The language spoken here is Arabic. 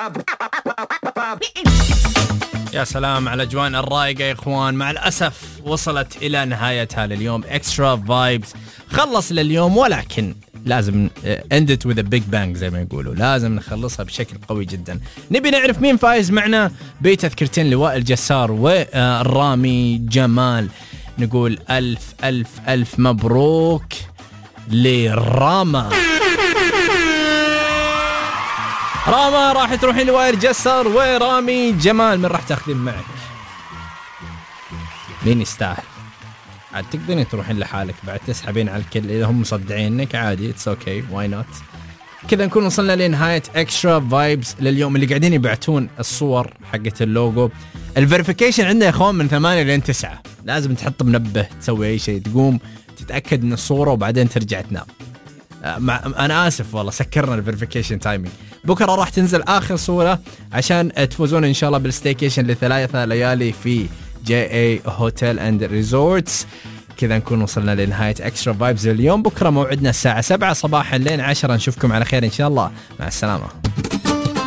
يا سلام على أجواء الرايقة يا إخوان. مع الأسف وصلت إلى نهايتها لليوم. إكسترا فايبز خلص لليوم، ولكن لازم end it with a big bang زي ما يقولوا. لازم نخلصها بشكل قوي جدا. نبي نعرف مين فايز معنا بتذكرتين لوائل جسار والرامي جمال. نقول ألف ألف ألف مبروك لراما. راما راح تروحين لوائل جسار ورامي جمال. من راح تاخذين معك؟ مين يستاهل؟ عاد تقدرين تروحين لحالك بعد تسحبين على الكل إذا هم مصدعينك عادي. It's okay, why not. كذا نكون وصلنا لنهاية Extra Vibes لليوم. اللي قاعدين يبعتون الصور حقت اللوجو، الفيريفيكيشن عندنا يا اخوان من 8 لين 9. لازم تحط منبه، تسوي اي شيء، تقوم تتأكد من الصورة وبعدين ترجع تنام. أنا آسف والله سكرنا الفيريفيكيشن تايمينج. بكرة راح تنزل آخر صورة عشان تفوزون إن شاء الله بالستيكيشن ل3 ليالي في JA Hotel and Resorts. كذا نكون وصلنا لنهاية Extra Vibes اليوم. بكرة موعدنا الساعة 7 صباحا لين 10. نشوفكم على خير إن شاء الله. مع السلامة.